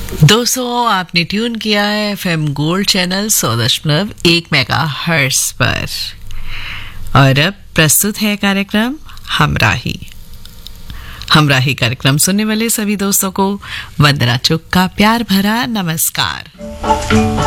दोस्तों, आपने ट्यून किया है FM gold channel 100.1 mega hertz पर। और अब प्रस्तुत है कार्यक्रम हमराही। हमराही कार्यक्रम सुनने वाले सभी दोस्तों को वंदना चुग का प्यार भरा नमस्कार।